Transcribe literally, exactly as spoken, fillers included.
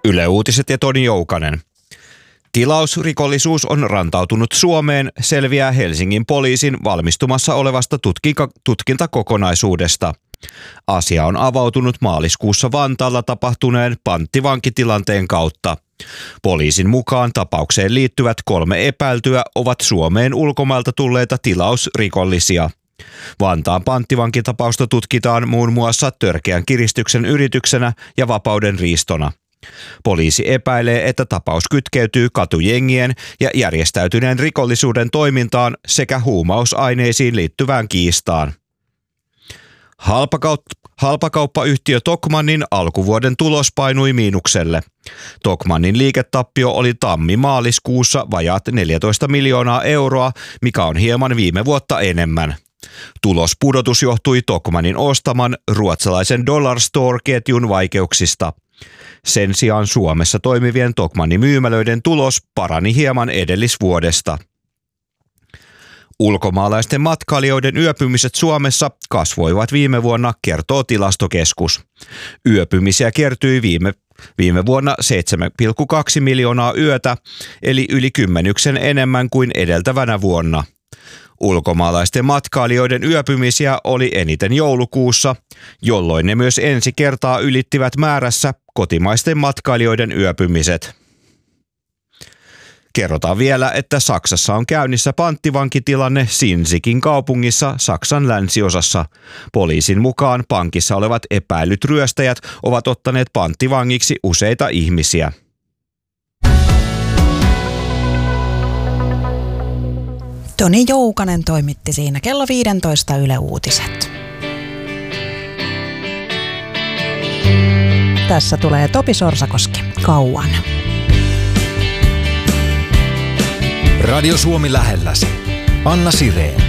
Yle Uutiset ja Toni Joukanen. Tilausrikollisuus on rantautunut Suomeen, selviää Helsingin poliisin valmistumassa olevasta tutkika- tutkintakokonaisuudesta. Asia on avautunut maaliskuussa Vantaalla tapahtuneen panttivankitilanteen kautta. Poliisin mukaan tapaukseen liittyvät kolme epäiltyä ovat Suomeen ulkomailta tulleita tilausrikollisia. Vantaan panttivankitapausta tutkitaan muun muassa törkeän kiristyksen yrityksenä ja vapauden riistona. Poliisi epäilee, että tapaus kytkeytyy katujengien ja järjestäytyneen rikollisuuden toimintaan sekä huumausaineisiin liittyvään kiistaan. Halpakaup- halpakauppayhtiö Tokmannin alkuvuoden tulos painui miinukselle. Tokmannin liiketappio oli tammi-maaliskuussa vajaat neljätoista miljoonaa euroa, mikä on hieman viime vuotta enemmän. Tulospudotus johtui Tokmannin ostaman ruotsalaisen Dollar Store-ketjun vaikeuksista. Sen sijaan Suomessa toimivien Tokmannin myymälöiden tulos parani hieman edellisvuodesta. Ulkomaalaisten matkailijoiden yöpymiset Suomessa kasvoivat viime vuonna, kertoo Tilastokeskus. Yöpymisiä kertyi viime, viime vuonna seitsemän pilkku kaksi miljoonaa yötä, eli yli kymmenyksen enemmän kuin edeltävänä vuonna. Ulkomaalaisten matkailijoiden yöpymisiä oli eniten joulukuussa, jolloin ne myös ensi kertaa ylittivät määrässä kotimaisten matkailijoiden yöpymiset. Kerrotaan vielä, että Saksassa on käynnissä panttivankitilanne Sinzikin kaupungissa Saksan länsiosassa. Poliisin mukaan pankissa olevat epäillyt ryöstäjät ovat ottaneet panttivangiksi useita ihmisiä. Toni Joukanen toimitti siinä kello viisitoista Yle Uutiset. Tässä tulee Topi Sorsakoski, Kauan. Radio Suomi lähelläsi. Anna Sireen.